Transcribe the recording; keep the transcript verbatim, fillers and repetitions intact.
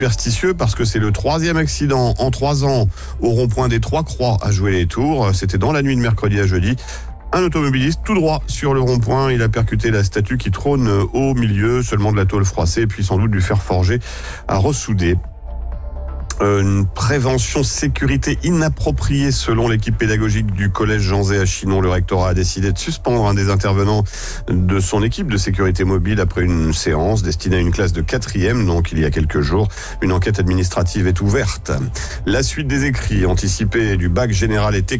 Superstitieux parce que c'est le troisième accident en trois ans au rond-point des Trois-Croix à jouer les tours. C'était dans la nuit de mercredi à jeudi. Un automobiliste tout droit sur le rond-point, il a percuté la statue qui trône au milieu, seulement de la tôle froissée, puis sans doute du fer forgé à ressouder. Une prévention sécurité inappropriée selon l'équipe pédagogique du collège Jean Zay à Chinon. Le rectorat a décidé de suspendre un des intervenants de son équipe de sécurité mobile après une séance destinée à une classe de quatrième, donc il y a quelques jours. Une enquête administrative est ouverte. La suite des écrits anticipés du bac général et technique